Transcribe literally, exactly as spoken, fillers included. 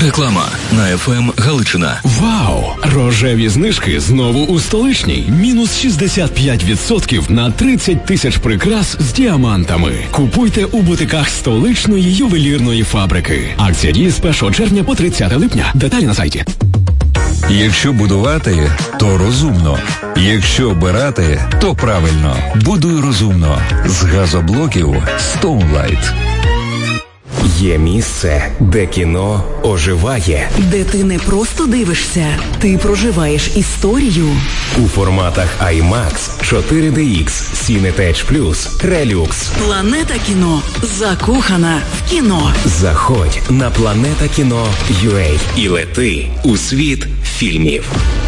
Реклама на еф ем Галичина. Вау! Рожеві знижки знову у столичній. Мінус шістдесят п'ять відсотків на тридцять тисяч прикрас з діамантами. Купуйте у бутиках столичної ювелірної фабрики. Акція діє з першого червня по тридцяте липня. Деталі на сайті. Якщо будувати, то розумно. Якщо обирати, то правильно. Будуй розумно. З газоблоків Stoneline. Є місце, де кіно оживає. Де ти не просто дивишся, ти проживаєш історію. У форматах аймакс, чотири де ікс, Cinetech Plus, Relux. Планета кіно. Закохана в кіно. Заходь на планета кіно точка ю а і лети у світ фільмів.